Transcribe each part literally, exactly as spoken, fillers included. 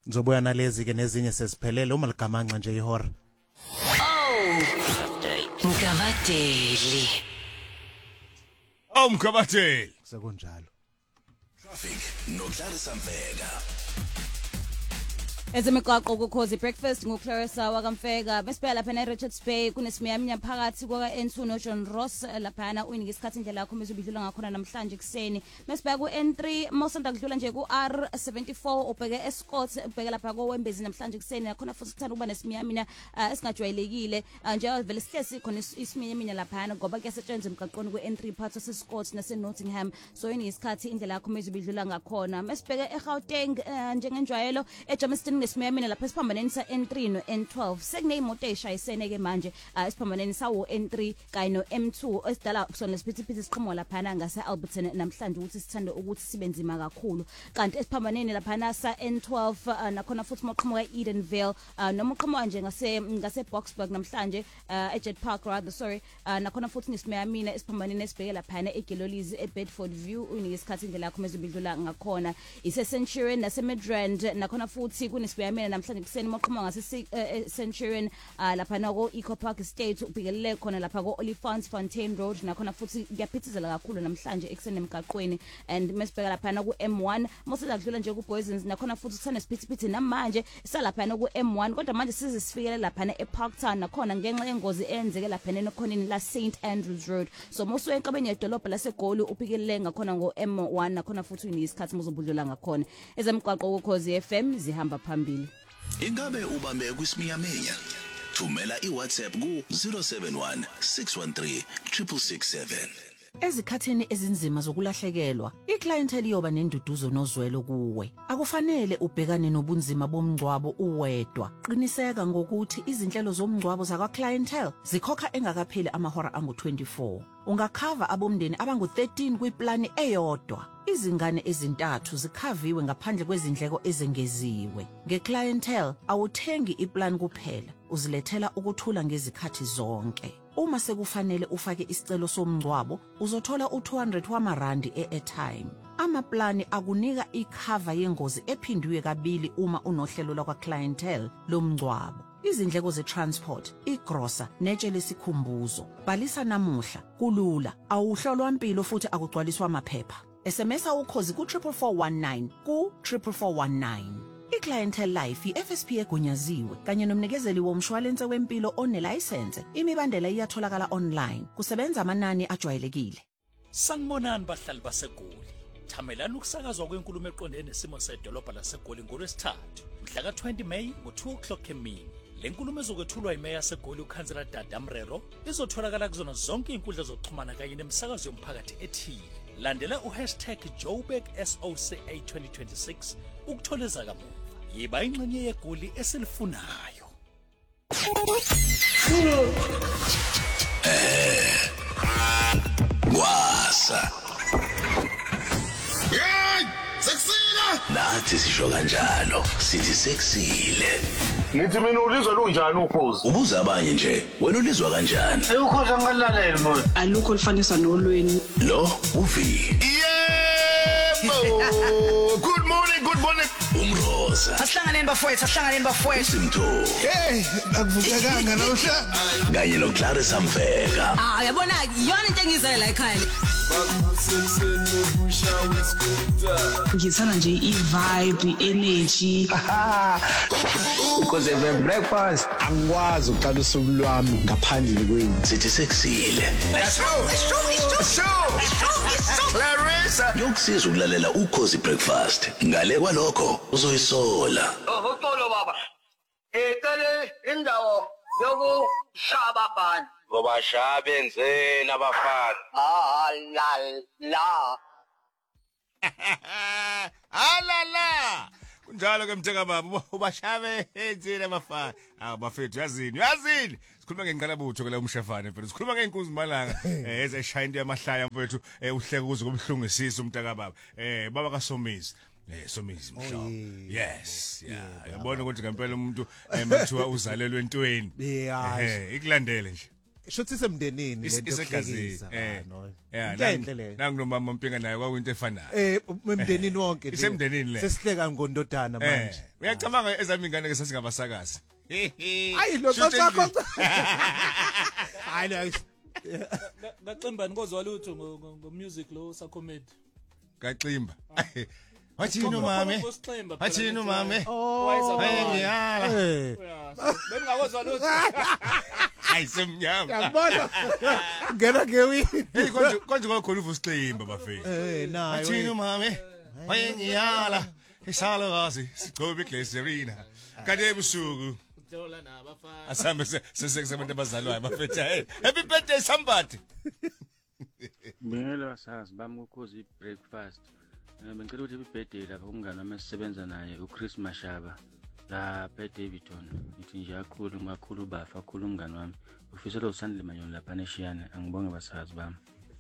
Ngizobuya nalezi ke nezinye sesiphelele uma ligamanxa nje ihora. Oh, Mkabateli. Oh Mkabateli. Sekunjalo. Traffic nokuhlalisa mfeka. Ezemigwaqo kukhozi breakfast nguClarissa wakamfeka besiphela lapha eRichards Bay kunesimiyaminya phakathi kwa N two no John Ross lapha na uyinika isikhathi indlela yakho mezubidlula ngakhona namhlanje kuseni mesibheka ku N three mosanda kudlula nje ku R seventy-four ubheke eScott ubheke lapha ko Wembezi namhlanje kuseni nakhona futhi kuthanda ukuba nesimiyaminya esingajwayelekile nje vele sihlezi khona isimiyaminya lapha ngoba kuyasetshenzwa emgaqweni ku N three part seScott nase Nottingham so yinika isikhathi indlela yakho mezubidlula ngakhona mesibheke eGauteng njengenjwayelo eJamestown nesimiyamina lapha esiphambaneni sa N three no N twelve sekuneyimoto eshayisene ke manje esiphambaneni sawo N three kanye no M two esidala kusona isiphithiphithi siqhamuka lapha ngase Alberton namhlanje ukuthi sithande ukuthi sibenzima kakhulu kanti esiphambaneni lapha na sa N twelve nakhona futhi maqhamuka Edenvale noma uqhamuka nje ngase ngase Boxburg namhlanje eJet Park rather sorry nakhona futhi nesimiyamina esiphambaneni esibheke lapha eGilolizi eBedford View uyinika isikhathi indlela yakho mezubidlula ngakhona ise Centurion nase Midrand nakhona futhi kunesibuyamela namhlanje kuseni maqhuma ngase Centurion lapha nako Eco Park Estate ubhikelele khona lapha ko Olifants Fontaine Road nakhona futhi kuyaphithizela kakhulu namhlanje ekseni emgaqweni and mesibheka lapha na ku M one mosela kudlula nje ku Boysons nakhona futhi kuthana isiphithiphithi namanje salapha na ku M one kodwa manje sizifikele lapha na eParktown nakhona ngenxa yengozi eyenzeke lapha nekhoneni la Saint Andrews Road so mosuwe enkabeni yedolobha laseGoli ubhikelele ngakhona ngo M one nakhona futhi uyisikhathi mozobudlula ngakhona ezemgwaqo ukhozi F M zihamba phambili. Ingabe ubambe kwismiyamenya? Thumela iWhatsApp ku zero seven one six one three six six seven. Ezikhatheni ezinzima zokulahlekelwa, iclientele iyoba nenduduzo nozwelo kuwe. Akufanele ubhekane nobunzima bomngcwabo uwedwa. Qiniseka ngokuthi izinhlelo zomngcwabo zakwa clientele zikhokha engakapheli amahora angu twenty-four. Ungakhava abomndeni abangu thirteen kwiplani eyodwa. Izingane ezintathu zikhaviwe ngaphandle kwezindleko ezengeziwe. Ngeclientele awuthengi iplan kuphela, uzilethela ukuthula ngezikhathi zonke. Uma sekufanele ufake isicelo somngcwabo, uzothola u two hundred wamarandi e-airtime. Amaplani akunika ikhava yengozi ephindiwe kabili uma unohlelo lakwa clientele lomngcwabo. Izindleko ze-transport, igrosa, netshe lesikhumbuzo. Bhalisa namuhla, kulula, awuhlolwa impilo futhi akugcwaliswa amaphepha. S M S ukhozi ku four four one nine ku four four one nine. iClientele Life i-F S P egunyaziwe kanye nomnikezeli womshwalense wempilo onelicense. Imibandela iyatholakala online. Kusebenza amanani ajwayelekile. Sanibonani bahlali baseGoli. Thamelani ukusakazwa kwenkulumo eqondene nesimo sedolobha laseGoli ngolwesithathu mhla ka twenty May ngo two o'clock emini. Le nkulumo ezokwethulwa yimeya yaseGoli uKhansela Dada Mrero izotholakala kuzona zonke inkundla zokuxhumana kanye nemisakazo yomphakathi ethile. Landela uHashtag Joburg S O C A twenty twenty-six ukutholeza kamuva. Yiba ingxenye yeGoli esilifunayo. Eh. Wasa. Hey! Sexile! Nathi sisho kanjalo, sithi sexile. Nithi mina ulizwa lunjani ukhozi? Ubuza abanye nje, wena ulizwa kanjani? Ukhozi angalalela manje. Alukho lifanisa nolweni. Lo uvi. Yebo! Good morning, good morning. Umroza. Asihlanganeni bafowethu, asihlanganeni bafowethu. Simtho. Hey, akuvukekanga nawuhla. Kanye noClarissa Mfeka. Ah, yabona yona into engizele la ekhaya. Ngithanda nje i-vibe, i-energy. Because every breakfast angikwazi ukuqala usuku lwami ngaphandle kwenu. Sithi sexile. Let's go. Let's go. Let's go. Let's go. Clarissa. Yokusiza ukulalela ukhozi breakfast. Ngale kwalokho uzoyisola. Uxolo baba. Ecele indawo yokushaba bani. Ngoba shabe ngizeni abafana. Ah la la. Alala. Kunjalo ke mtheka baba ubashabe enzile abafana. Ah bafethu yazini, yazini. Sikhuluma ngenqalabutho ke la umshafane phela. Sikhuluma ngeenkunzi malanga eh ezeshaya into yamahlaya mfethu eh uhleke kuze kubhlungu isisi umntaka baba. Eh baba kaSomizi. Eh Somizi mhlobo. Yes, yeah. Yabona ukuthi ngempela umuntu emathiwa uzalelwe entweni. Yeah. Eh ikulandele nje. shothi semndenini Is- lento isegazini, yokuhlekisa. eh. Ah, no. Yeah, Into nang- enhle le. nangu nomama Mpinga naye kwakuyinto efanayo. Eh emndenini wonke. nje. Isemndenini le. Sesihleka ngondodana Eh, manje. uyacabanga ezami ingane ke sasingabasakazi. Hayi lo sakho. Hayi lo. Ngaqembani kozwa lutho ngo-music lo sa-comedy. Kacimba. Wathini umame? Wathini umame? Oh. Ngiyala. Bengingakuzwa lutho. Hayi semnyama. Yakubona. Ngena ngewi. Hey konje konje kwakhona uvusicimba bafethu. Eh nayo. Wathini umame? Wayengiyala. Isalo kazi sigcobe iglycerina. Kade ebusuku. Dola nabafana. Asambe sesekusebenta abazalwayo bafethu. Hey, happy birthday somebody. Ngibengela basazi bami ukhozi breakfast. Bengicela ukuthi ibirthday lapha umngane wami esisebenza naye uChris Mashaba la eDavidton. Ngithi nje akhulu ngakhulu bafa akhulu umngane wami. Ufisela uSandile Manyoni lapha eShiyane. Angibonge basazi bami.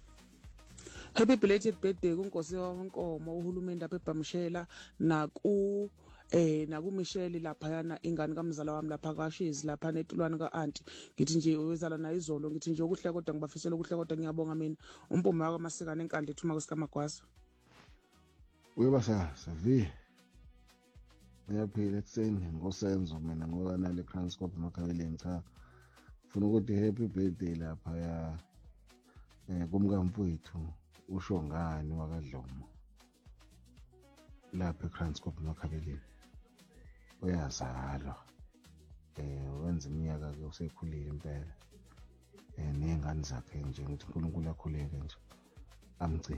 Happy belated birthday kunkosi wonkomo uhulumeni lapha eBhamshela naku eh naku Michelle lapha yana ingane kamzala wami lapha kaShizi lapha netulwane kaAunty ngithi nje wezala na izolo ngithi nje ukuhle kodwa ngibafisela ukuhle kodwa ngiyabonga mina umpuma waka masikane enkande ethuma kusikamagwasa Uyabasa vi Uyaphila ekseni ngosenzo mina ngoba nale transcorp emakhabeleni cha ufuna ukuthi happy birthday lapha ya eh kumkamfowethu usho ngani wakadlomo lapha eTranscorp emakhabeleni uyazalwa eh wenza iminyaka ke usekhulile impela eh nezingane zakhe nje ukuthi uNkulunkulu akhuleke nje amgcine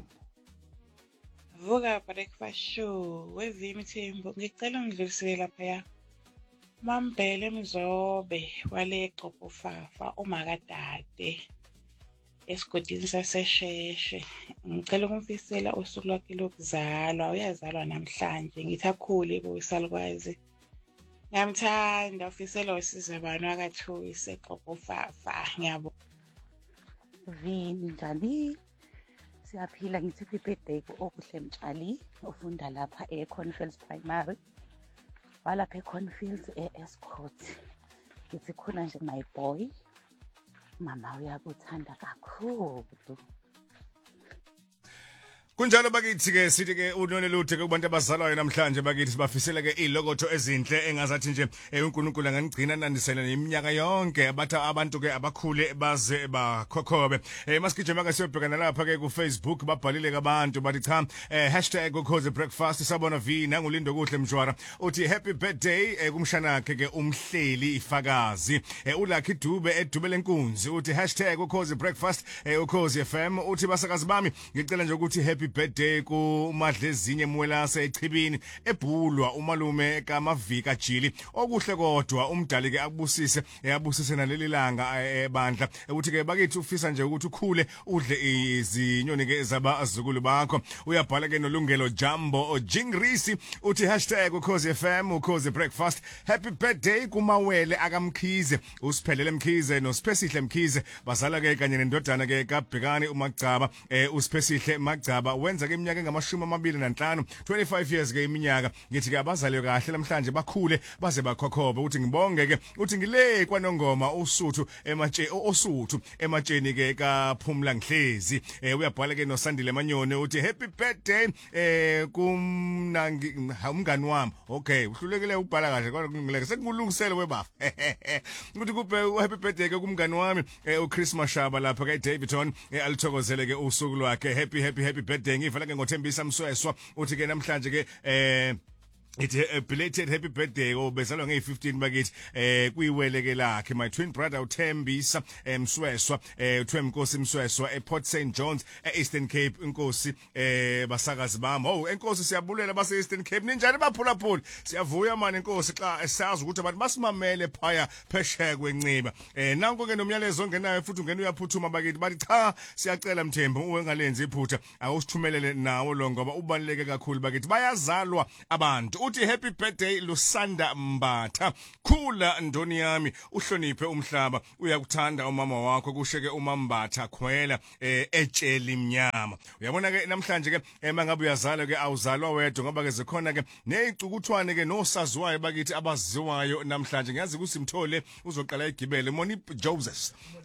Vuka breakfast show wezimi Thembo ngicela ungidlulisele lapha ya Mambele Mzobe wale Xhopo Fafa umakadade esigodini sasesheshe ngicela ukumfisela usuku lwakhe lokuzalwa uyazalwa namhlanje ngithi akhule boyisalukwazi ngiyamthanda ufisela usizabani wakathuyi seXhopo Fafa ngiyabonga Vini njani siyaphila ngithi happy birthday ku-Okuhle Mtshali ufunda lapha e-Cornfields Primary walapha e-Cornfields e-Escort ngithi khona nje my boy mama uyakuthanda kakhulu Kunjalo bakithi ke sithi ke unone luthe kubantu abazalwayo namhlanje bakithi sibafisela ke ilokotho ezinhle engazathi nje uNkulunkulu angangigcina nandisela neminyaka yonke abatha abantu ke abakhule baze bakhokhobe eh masigijima ke siyobhekana lapha ke ku Facebook babhalile kabantu bathi cha eh hashtag ukhoze breakfast sabona v nangulindo kuhle mjwara uthi happy birthday eh, kumshana ke ke umhleli ifakazi eh, uLucky Dube edube lenkunzi uthi hashtag ukhoze breakfast eh, ukhoze F M uthi basakazi bami ngicela nje ukuthi happy birthday ku Madlezinye Mwelase echibini ebhulwa umalume kaMavika Jili okuhle kodwa umdali ke akubusise eyabusise naleli langa ebandla ukuthi ke bakithi ufisa nje ukuthi ukhule udle izinyoni ke zabazukulu bakho uyabhala ke nolungelo Jambo Jingrisi uthi hashtag ukhoze F M ukhoze breakfast happy birthday kumawele akamkhize usiphelele Mkhize noSiphesihle Mkhize bazala ke kanye nendodana ke kaBhekani uMagcaba eh uSiphesihle Magcaba wenza ke iminyaka engamashumi amabili nanhlanu twenty-five years ke iminyaka ngithi ke abazalwe kahle namhlanje bakhule baze bakhokhobe uthi ngibonge ke uthi ngile kwanongoma usuthu ematshe osuthu ematsheni ke kaPhumla Nhlezi eh uyabhala ke noSandile Manyone uthi happy birthday eh kumnangi umngani wami okay uhlulekile ubhala kahle kodwa kungileke sekulungisele webafa ukuthi kube happy birthday ke kumngani wami eh uChris Mashaba lapha ke Davidton eh alithokozele ke usuku lwakhe happy happy happy birthday ngivela ke ngoThembisa Msweswa uthi ke namhlanje ke eh It's a belated happy birthday obezalwa nge fifteen bakithi eh kuyiweleke lakhe my twin brother uThembisa Msweswa eh uThemkosi Msweswa ePort Saint John's eEastern Cape inkosi eh basakazi bami oh enkosi siyabulela base Eastern Cape ninjani baphulaphula siyavuya manje inkosi xa esazi ukuthi abantu basimamele phaya phesheya kwenciba eh nanko ke nomyalezo ongenayo futhi ungena uyaphuthuma bakithi bathi cha siyacela Mthembu uwe ngalenzi iphutha awusithumelele nawo lo ngoba ubaluleke kakhulu bakithi bayazalwa abantu uthi happy birthday Lusanda Mbatha khula ndoni yami uhloniphe umhlaba uyakuthanda umama wakho kusheke umambatha khwela eh, etsheli imnyama uyabona ke namhlanje ke emangabe uyazalwa ke awuzalwa wedwa ngoba ke zikhona ke nezicukuthwane ke nosaziwayo bakithi abaziwayo namhlanje ngiyazi ukuthi simthole uzoqala igibele Moni Joseph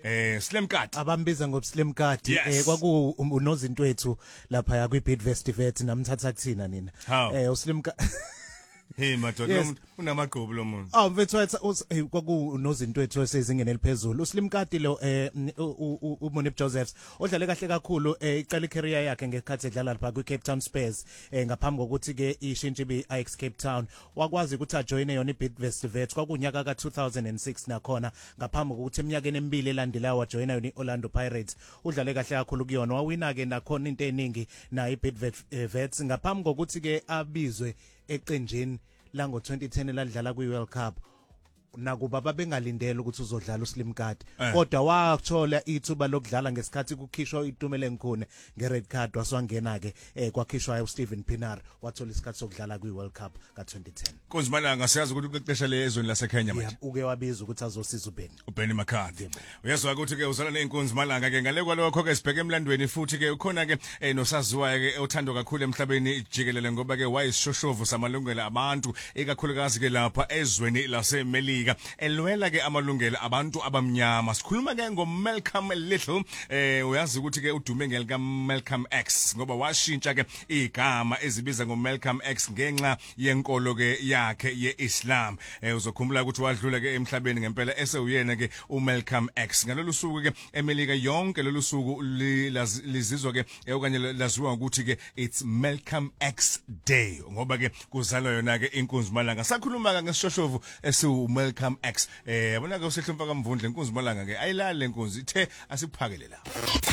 eh Slim Cut abambiza ngobslim card Yes. eh kwaku unozintwethu lapha ya kwi Beat Festival namthatha kuthina nina How? eh uslim card Hey madoda Yes. lo muntu unamagqubu lo muntu. Ah mfethu wathi eh, kwaku nozintwethu esezingene eliphezulu uslim card lo eh uMonip Josephs odlale kahle kakhulu eh iqala icareer yakhe ngekhathi edlala lapha kwi Cape Town Spurs eh ngaphambi kokuthi ke ishintshi bi I X Cape Town wakwazi ukuthi ajoine yona iBeat Festival kwakunyaka ka two thousand six nakhona ngaphambi kokuthi eminyakeni emibili elandelayo wajoina yona iOrlando Pirates udlale kahle kakhulu kuyona wawina ke nakhona into eningi na iBeat Vets ngaphambi kokuthi ke abizwe eqenjini lango twenty ten eladlala kwi World Cup nakuba babengalindele ukuthi uzodlala uSlim Card Eh. kodwa wathola ithuba lokudlala ngesikhathi kukhishwa iTumele Nkhune ngered card waswangena ke eh, kwakhishwa uSteven Pienaar wathola isikhathi sokudlala kwi World Cup ka twenty ten Konzimalanga siyazi ukuthi uqeqesha le ezweni laseKenya manje. Yeah, uke wabiza ukuthi azosiza uBenny uBenny McCarthy. Uyezwa ukuthi ke uzala neinkunzi malanga ke ngale kwalokho ke sibheke emlandweni futhi ke ukhona ke eh, nosaziwayo ke othandwa kakhulu emhlabeni jikelele ngoba ke wayisishoshovu samalungelo abantu ekakhulukazi ke lapha ezweni laseMelika elwela ke amalungelo abantu abamnyama. Sikhuluma ke ngoMalcolm Little eh uyazi ukuthi ke udume ngelika Malcolm X ngoba washintsha ke igama ezibiza ngoMalcolm X ngenxa yenkolo ke yakhe yeIslam. Eh uzokhumbula ukuthi wadlula ke emhlabeni ngempela esewuyena ke uMalcolm X. Ngalolu suku ke eMelika yonke lolu suku lizizwa ke okanye laziwa ukuthi ke it's Malcolm X Day ngoba ke kuzalwa yona ke inkunzi malanga. Sakhuluma ke ngesishoshovu esiwu Malcolm X. Eh yabona ke usehlumpa kaMvundle inkunzi malanga ke ayilale inkunzi ithe asiphakele la.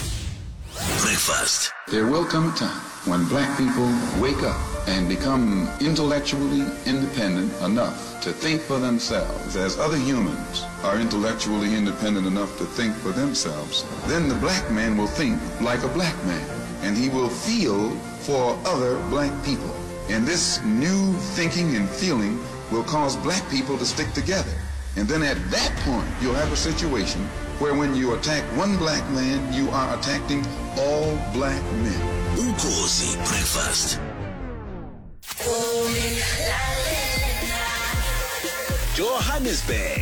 Breakfast. There will come a time when black people wake up and become intellectually independent enough to think for themselves as other humans are intellectually independent enough to think for themselves. Then the black man will think like a black man and he will feel for other black people. And this new thinking and feeling will cause black people to stick together. And then at that point, you'll have a situation where when you attack one black man, you are attacking all black men. Ukhozi Breakfast. Johannesburg.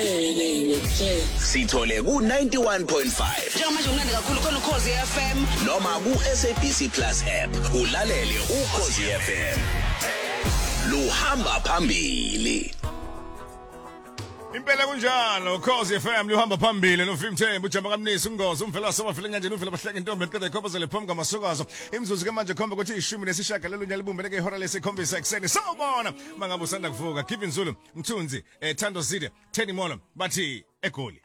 Sithole ku ninety-one point five. Njengamanje umnandi kakhulu khona Ukhozi F M noma ku S A B C Plus app. Ulalele Ukhozi F M. Luhamba phambili. Impela kunjalo Ukhozi F M luhamba phambili no Film Thembu ujama kamnisi ungozo umvela sobafile kanje uvela bahleke intombi eqeda ikhopozele phomka amasokazo imzuzu ke manje khomba ukuthi ishumi nesishaka lelunye libumbeleke ihora lesikhombisa ekseni sawubona mangabe usanda kuvuka Given Zulu Mthunzi eh Thando Zide Teddy Molo bathi egoli